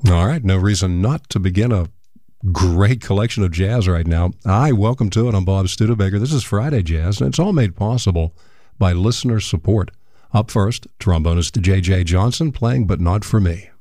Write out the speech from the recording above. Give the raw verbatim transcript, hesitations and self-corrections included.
All right, no reason not to begin a great collection of jazz right now. Hi, welcome to it. I'm Bob Studebaker. This is Friday Jazz, and it's all made possible by listener support. Up first, trombonist J J Johnson playing But Not For Me.